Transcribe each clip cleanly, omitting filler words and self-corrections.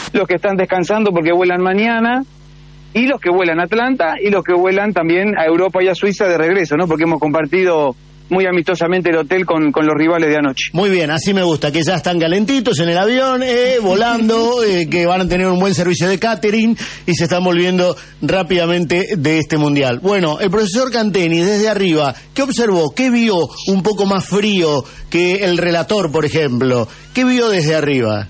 los que están descansando porque vuelan mañana, y los que vuelan a Atlanta, y los que vuelan también a Europa y a Suiza de regreso, ¿no? Porque hemos compartido muy amistosamente el hotel con los rivales de anoche. Muy bien, así me gusta, que ya están calentitos en el avión, volando, que van a tener un buen servicio de catering y se están volviendo rápidamente de este mundial. Bueno, el profesor Canteni, desde arriba, ¿qué observó? ¿Qué vio un poco más frío que el relator, por ejemplo? ¿Qué vio desde arriba?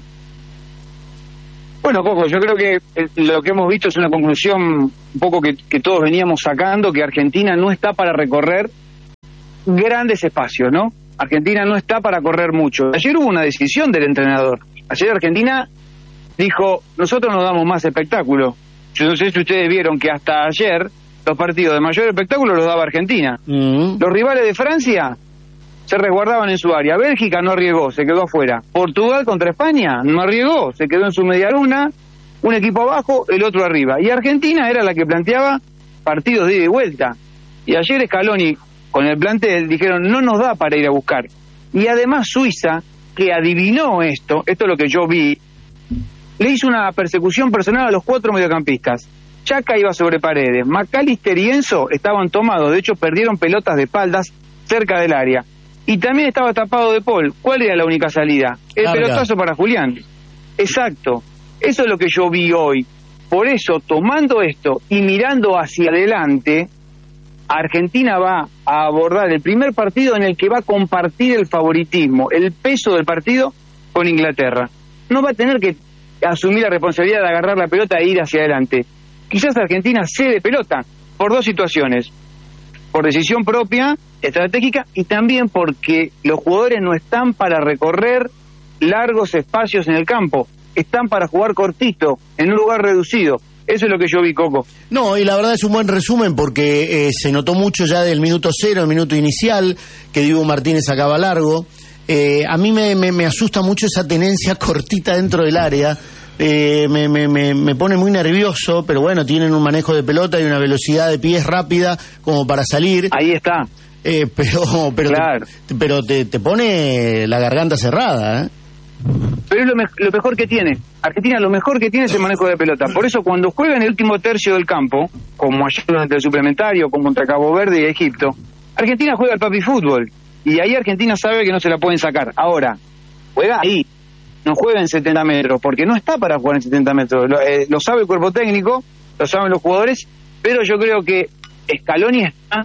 Bueno, Coco, yo creo que lo que hemos visto es una conclusión un poco que todos veníamos sacando, que Argentina no está para recorrer grandes espacios, ¿no? Argentina no está para correr mucho. Ayer hubo una decisión del entrenador. Ayer Argentina dijo, nosotros nos damos más espectáculo. Yo no sé si ustedes vieron que hasta ayer los partidos de mayor espectáculo los daba Argentina. Los rivales de Francia se resguardaban en su área. Bélgica no arriesgó, se quedó afuera. Portugal contra España no arriesgó, se quedó en su media luna, un equipo abajo, el otro arriba. Y Argentina era la que planteaba partidos de ida y vuelta. Y ayer Scaloni, con el plantel, dijeron, no nos da para ir a buscar. Y además Suiza, que adivinó esto es lo que yo vi, le hizo una persecución personal a los 4 mediocampistas. Chaca iba sobre Paredes, McAllister y Enzo estaban tomados, de hecho perdieron pelotas de espaldas cerca del área. Y también estaba tapado De Paul. ¿Cuál era la única salida? El pelotazo para Julián. Exacto. Eso es lo que yo vi hoy. Por eso, tomando esto y mirando hacia adelante, Argentina va a abordar el primer partido en el que va a compartir el favoritismo, el peso del partido con Inglaterra. No va a tener que asumir la responsabilidad de agarrar la pelota e ir hacia adelante. Quizás Argentina cede pelota por 2 situaciones. Por decisión propia, estratégica, y también porque los jugadores no están para recorrer largos espacios en el campo. Están para jugar cortito, en un lugar reducido. Eso es lo que yo vi, Coco. No, y la verdad es un buen resumen porque se notó mucho ya del minuto 0, el minuto inicial, que Diego Martínez sacaba largo. A mí me asusta mucho esa tenencia cortita dentro del área. Me pone muy nervioso, pero bueno, tienen un manejo de pelota y una velocidad de pies rápida como para salir. Ahí está. Pero claro. te pone la garganta cerrada, ¿eh? Pero es lo mejor que tiene. Argentina lo mejor que tiene es el manejo de pelota. Por eso cuando juega en el último tercio del campo, como ayer durante el suplementario, como contra Cabo Verde y Egipto, Argentina juega al papi fútbol. Y ahí Argentina sabe que no se la pueden sacar. Ahora, juega ahí. No juega en 70 metros, porque no está para jugar en 70 metros. Lo sabe el cuerpo técnico, lo saben los jugadores, pero yo creo que Scaloni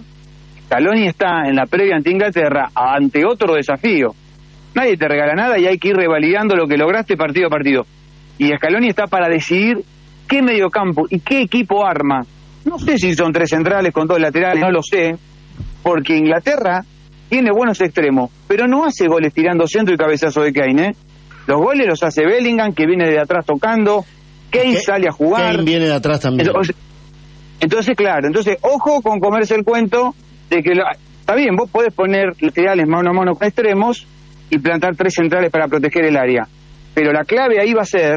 está en la previa ante Inglaterra ante otro desafío. Nadie te regala nada y hay que ir revalidando lo que lograste partido a partido. Y Scaloni está para decidir qué mediocampo y qué equipo arma. No sé si son 3 centrales con 2 laterales, no lo sé, porque Inglaterra tiene buenos extremos, pero no hace goles tirando centro y cabezazo de Kane, ¿eh? Los goles los hace Bellingham, que viene de atrás tocando, Kane sale a jugar. Kane viene de atrás también. Entonces, claro, ojo con comerse el cuento de que está bien, vos podés poner laterales mano a mano con extremos y plantar 3 centrales para proteger el área. Pero la clave ahí va a ser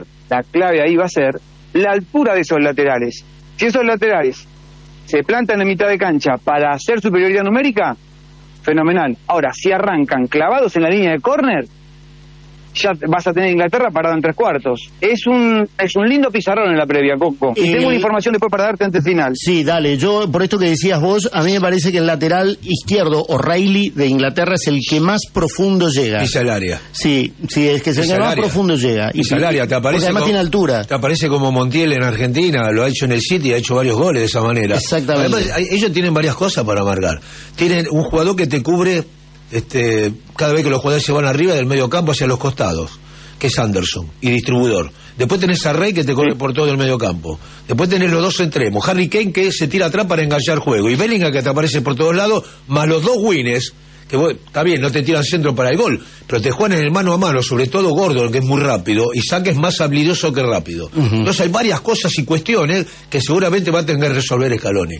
la altura de esos laterales. Si esos laterales se plantan en mitad de cancha para hacer superioridad numérica, fenomenal. Ahora, si arrancan clavados en la línea de córner, ya vas a tener Inglaterra parado en 3/4. Es un lindo pizarrón en la previa, Coco. Y tengo una información después para darte antes final. Sí, dale. Yo, por esto que decías vos, a mí me parece que el lateral izquierdo, O'Reilly, de Inglaterra, es el que más profundo llega. Pisa el área. Sí, es que es el que más profundo llega. Pisa el área, te aparece además tiene altura. Te aparece como Montiel en Argentina, lo ha hecho en el City, ha hecho varios goles de esa manera. Exactamente. Además, ellos tienen varias cosas para marcar. Tienen un jugador que te cubre cada vez que los jugadores se van arriba del medio campo hacia los costados, que es Anderson, y distribuidor. Después tenés a Rey, que te corre por todo el medio campo. Después tenés los 2 extremos, Harry Kane, que se tira atrás para enganchar juego, y Bellingham, que te aparece por todos lados, más los 2 wings, que vos, está bien, no te tiran centro para el gol, pero te juegan en el mano a mano, sobre todo Gordon, que es muy rápido, y Saque es más habilidoso que rápido. Entonces hay varias cosas y cuestiones que seguramente va a tener que resolver Scaloni.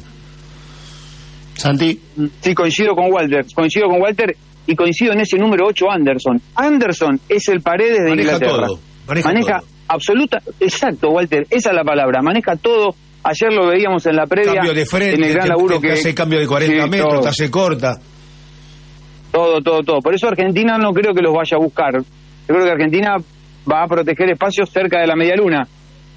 Santi. Sí, coincido con Walter y coincido en ese número 8, Anderson. Anderson es el Paredes de Inglaterra. Maneja todo. Exacto, Walter, esa es la palabra, maneja todo. Ayer lo veíamos en la previa, cambio de frente, en el gran laburo que hace cambio de 40 metros, te hace corta. Todo. Por eso Argentina no creo que los vaya a buscar. Yo creo que Argentina va a proteger espacios cerca de la media luna.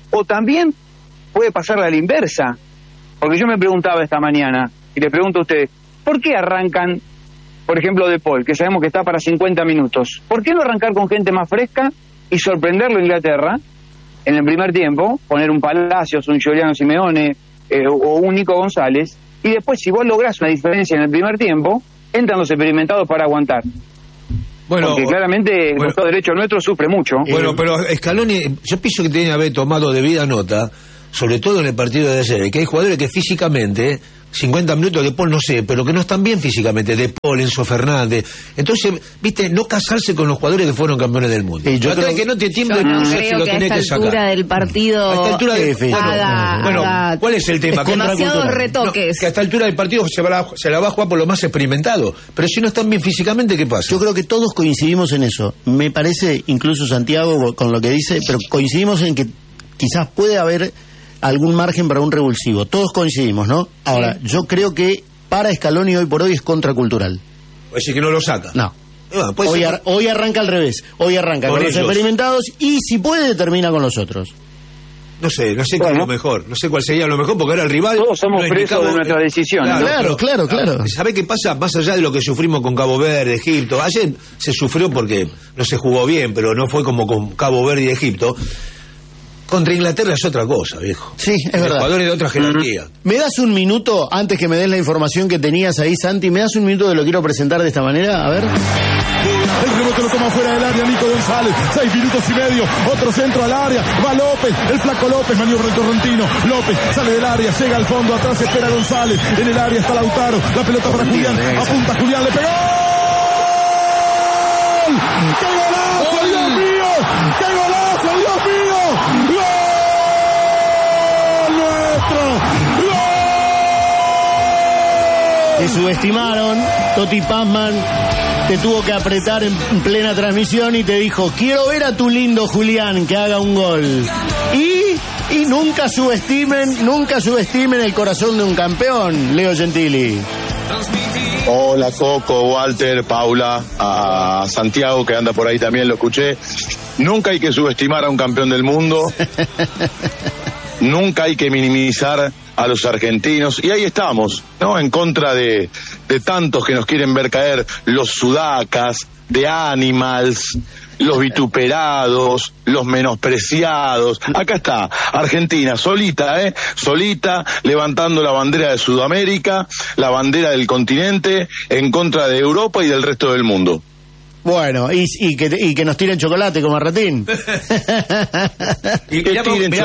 O también puede pasarle a la inversa, porque yo me preguntaba esta mañana, y le pregunto a usted, ¿por qué arrancan, por ejemplo, De Paul, que sabemos que está para 50 minutos? ¿Por qué no arrancar con gente más fresca y sorprenderlo a Inglaterra en el primer tiempo, poner un Palacios, un Giuliano Simeone o un Nico González, y después, si vos lográs una diferencia en el primer tiempo, entran los experimentados para aguantar? Bueno, porque claramente el costado derecho nuestro sufre mucho. Bueno, pero Scaloni, yo pienso que tiene que haber tomado debida nota, sobre todo en el partido de ayer, que hay jugadores que físicamente, 50 minutos de Paul no sé, pero que no están bien físicamente, De Paul, Enzo Fernández. Entonces, viste, no casarse con los jugadores que fueron campeones del mundo. Yo creo que no te tiemble, no sé creo si lo que a tenés esta que sacar. altura del partido A esta altura haga ¿cuál es el tema? demasiados retoques. Que a esta altura del partido se la va a jugar por lo más experimentado. Pero si no están bien físicamente, ¿qué pasa? Yo creo que todos coincidimos en eso. Me parece, incluso Santiago con lo que dice, pero coincidimos en que quizás puede haber algún margen para un revulsivo. Todos coincidimos, ¿no? Ahora, yo creo que para Scaloni hoy por hoy es contracultural. Puede ser que no lo saca. No. Bueno, Hoy arranca al revés. Hoy arranca con los experimentados y si puede termina con los otros. No sé cuál es lo mejor. No sé cuál sería lo mejor porque ahora el rival... Todos somos presos de nuestra decisión. Claro. ¿Sabe qué pasa? Más allá de lo que sufrimos con Cabo Verde, Egipto. Ayer se sufrió porque no se jugó bien, pero no fue como con Cabo Verde y Egipto. Contra Inglaterra es otra cosa, viejo. Sí, es verdad. Jugadores de otra jerarquía. ¿Me das un minuto, antes que me des la información que tenías ahí, Santi, me das un minuto de lo quiero presentar de esta manera? A ver. El rebote lo toma fuera del área Nico González, 6 minutos y medio, otro centro al área, va López, el flaco López, maniobra el torrentino, López sale del área, llega al fondo, atrás espera González, en el área está Lautaro, la pelota para Julián, apunta Julián, le pegó. ¡Qué golazo, Dios mío! ¡Qué golazo, Dios mío! ¡Gol nuestro! ¡Gol! Te subestimaron, Totti Pazman te tuvo que apretar en plena transmisión y te dijo, quiero ver a tu lindo Julián que haga un gol. Y nunca subestimen el corazón de un campeón, Leo Gentili. Hola Coco, Walter, Paula, a Santiago que anda por ahí también, lo escuché. Nunca hay que subestimar a un campeón del mundo. Nunca hay que minimizar a los argentinos. Y ahí estamos, ¿no? En contra de tantos que nos quieren ver caer, los sudacas, de Animals, los vituperados, los menospreciados. Acá está, Argentina, solita, solita, levantando la bandera de Sudamérica, la bandera del continente, en contra de Europa y del resto del mundo. Bueno, y que nos tiren chocolate como a Ratín. Y mirá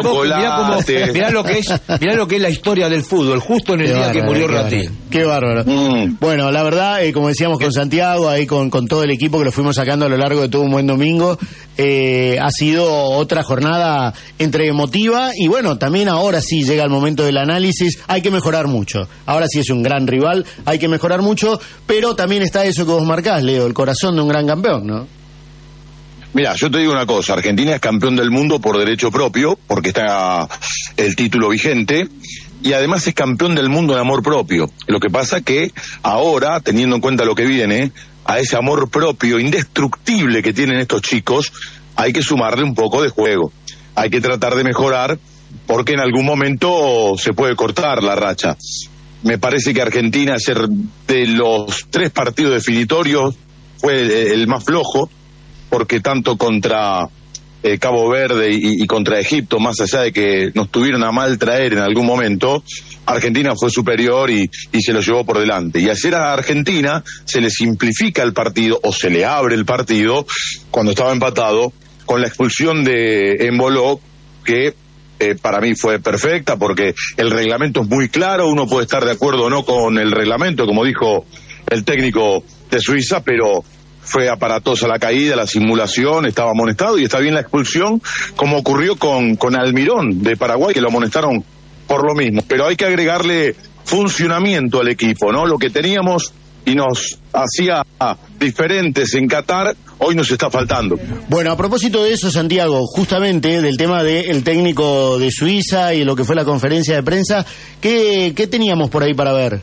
lo que es la historia del fútbol, justo en el día que murió Ratín. Qué bárbaro. Bueno, la verdad, como decíamos con Santiago, ahí con todo el equipo que lo fuimos sacando a lo largo de todo un buen domingo, ha sido otra jornada entre emotiva y bueno, también ahora sí llega el momento del análisis. Hay que mejorar mucho. Ahora sí es un gran rival, hay que mejorar mucho, pero también está eso que vos marcás, Leo, el corazón de un gran campeón, ¿no? Mira, yo te digo una cosa, Argentina es campeón del mundo por derecho propio, porque está el título vigente, y además es campeón del mundo en amor propio. Lo que pasa que ahora, teniendo en cuenta lo que viene, a ese amor propio indestructible que tienen estos chicos, hay que sumarle un poco de juego. Hay que tratar de mejorar, porque en algún momento se puede cortar la racha. Me parece que Argentina, ayer de los 3 partidos definitorios, fue el más flojo, porque tanto contra Cabo Verde y contra Egipto, más allá de que nos tuvieron a mal traer en algún momento, Argentina fue superior y se lo llevó por delante. Y ayer a Argentina se le simplifica el partido, o se le abre el partido, cuando estaba empatado, con la expulsión de Embolo, que para mí fue perfecta, porque el reglamento es muy claro, uno puede estar de acuerdo o no con el reglamento, como dijo el técnico de Suiza, pero fue aparatosa la caída, la simulación, estaba amonestado, y está bien la expulsión, como ocurrió con Almirón de Paraguay, que lo amonestaron por lo mismo. Pero hay que agregarle funcionamiento al equipo, ¿no? Lo que teníamos y nos hacía diferentes en Qatar, hoy nos está faltando. Bueno, a propósito de eso, Santiago, justamente del tema del técnico de Suiza y lo que fue la conferencia de prensa, ¿qué teníamos por ahí para ver?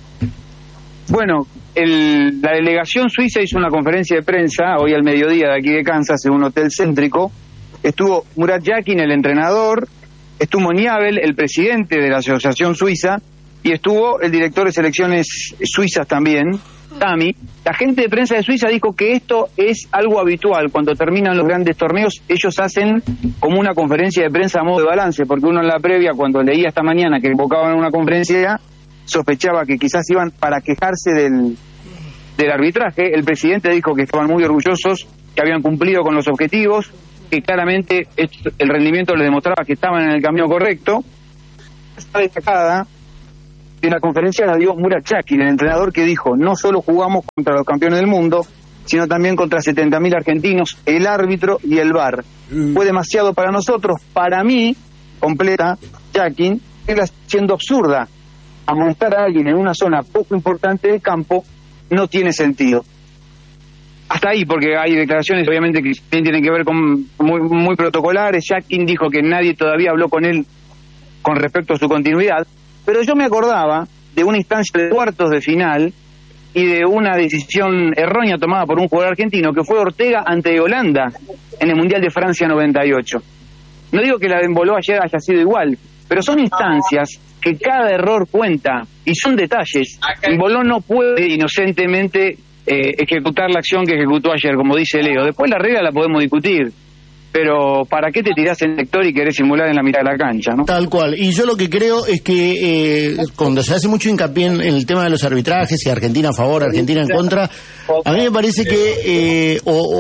Bueno, la delegación suiza hizo una conferencia de prensa hoy al mediodía de aquí de Kansas en un hotel céntrico. Estuvo Murat Yakin, el entrenador, estuvo Niabel, el presidente de la Asociación Suiza, y estuvo el director de selecciones suizas también, Tami. La gente de prensa de Suiza dijo que esto es algo habitual. Cuando terminan los grandes torneos, ellos hacen como una conferencia de prensa a modo de balance, porque uno en la previa, cuando leía esta mañana que convocaban una conferencia, sospechaba que quizás iban para quejarse del arbitraje. El presidente dijo que estaban muy orgullosos, que habían cumplido con los objetivos, que claramente el rendimiento les demostraba que estaban en el camino correcto. Esta destacada de la conferencia la dio Murat Yakin, el entrenador, que dijo: no solo jugamos contra los campeones del mundo, sino también contra 70.000 argentinos, el árbitro y el VAR. Fue demasiado para nosotros. Para mí, completa Yakin, era siendo absurda. Amonestar a alguien en una zona poco importante del campo no tiene sentido. Hasta ahí, porque hay declaraciones obviamente que tienen que ver con muy protocolares. Yakin dijo que nadie todavía habló con él con respecto a su continuidad, pero yo me acordaba de una instancia de cuartos de final y de una decisión errónea tomada por un jugador argentino, que fue Ortega ante Holanda en el Mundial de Francia 98. No digo que la de Emboló ayer haya sido igual, pero son instancias que cada error cuenta y son detalles. Emboló no puede inocentemente ejecutar la acción que ejecutó ayer, como dice Leo. Después la regla la podemos discutir, pero ¿para qué te tirás en el sector y querés simular en la mitad de la cancha, no? Tal cual. Y yo lo que creo es que cuando se hace mucho hincapié en el tema de los arbitrajes, y Argentina a favor, Argentina en contra, a mí me parece que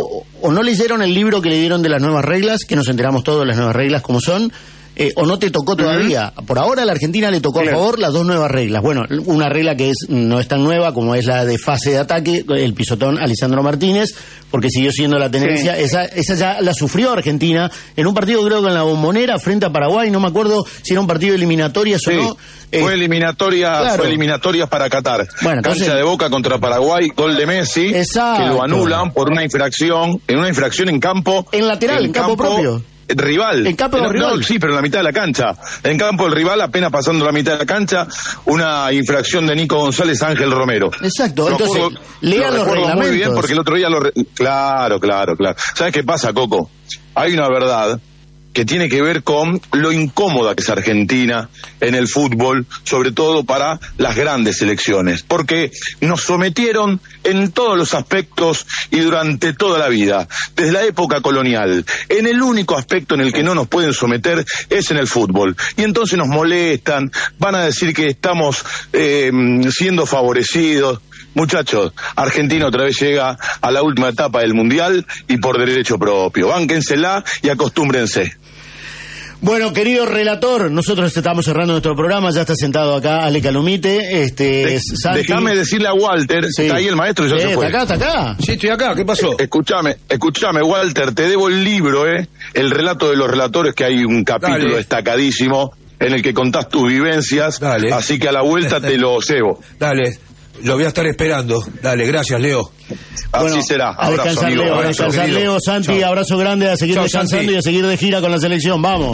o no leyeron el libro que le dieron de las nuevas reglas, que nos enteramos todos de las nuevas reglas como son, o no te tocó todavía. Por ahora a la Argentina le tocó a favor las dos nuevas reglas. Bueno, una regla que no es tan nueva, como es la de fase de ataque, el pisotón a Lisandro Martínez, porque siguió siendo la tenencia. Esa ya la sufrió Argentina en un partido, creo que en la Bombonera, frente a Paraguay. No me acuerdo si era un partido de eliminatorias o no. Fue eliminatorias para Qatar. Bueno, entonces, cancha de Boca contra Paraguay, gol de Messi, exacto, que lo anulan por una infracción en campo. En lateral, en campo propio. Rival. En campo del rival. No, sí, pero en la mitad de la cancha. En campo del rival, apenas pasando la mitad de la cancha, una infracción de Nico González a Ángel Romero. Exacto, entonces, lean los reglamentos. Muy bien, porque el otro día Claro. ¿Sabes qué pasa, Coco? Hay una verdad que tiene que ver con lo incómoda que es Argentina en el fútbol, sobre todo para las grandes selecciones, porque nos sometieron en todos los aspectos y durante toda la vida, desde la época colonial. En el único aspecto en el que no nos pueden someter es en el fútbol, y entonces nos molestan, van a decir que estamos siendo favorecidos. Muchachos, Argentina otra vez llega a la última etapa del Mundial y por derecho propio. Bánquensela y acostúmbrense. Bueno, querido relator, nosotros estamos cerrando nuestro programa, ya está sentado acá Ale Calumite, Santi. Déjame decirle a Walter, sí. Está ahí el maestro, ya se fue. Está acá. Sí, estoy acá, ¿qué pasó? Escúchame, Walter, te debo el libro, el relato de los relatores, que hay un capítulo destacadísimo en el que contás tus vivencias. Dale. Así que a la vuelta te lo cebo. Dale. Lo voy a estar esperando. Dale, gracias, Leo. Así será. A descansar, Leo. A descansar, Leo. Santi, chao. Abrazo grande, a seguir descansando, Santi. Y a seguir de gira con la selección. Vamos.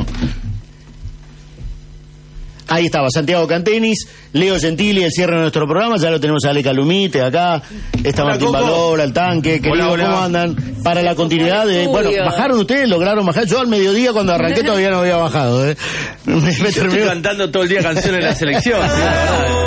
Ahí estaba Santiago Cantenis, Leo Gentili, el cierre de nuestro programa. Ya lo tenemos a Ale Calumite acá. Está Martín Valora, el tanque. Querido, ¿cómo andan? Para la continuidad de... Bueno, ¿bajaron ustedes? ¿Lograron bajar? Yo al mediodía, cuando arranqué, todavía no había bajado. Me estoy cantando todo el día canciones de la selección.